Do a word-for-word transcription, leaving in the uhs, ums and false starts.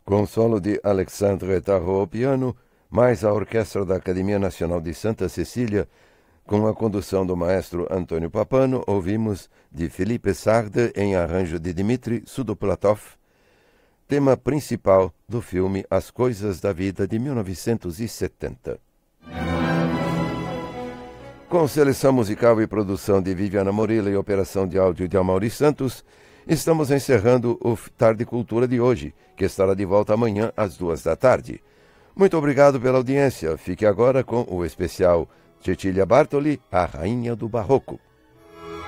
com solo de Alexandre Tarot ao piano, mais a Orquestra da Academia Nacional de Santa Cecília, com a condução do maestro Antônio Papano, ouvimos de Philippe Sard em arranjo de Dmitri Sudoplatov, tema principal do filme As Coisas da Vida de mil novecentos e setenta. Com seleção musical e produção de Viviana Moreira e operação de áudio de Amaury Santos, estamos encerrando o Tarde Cultura de hoje, que estará de volta amanhã às duas da tarde. Muito obrigado pela audiência. Fique agora com o especial Cecília Bartoli, a Rainha do Barroco.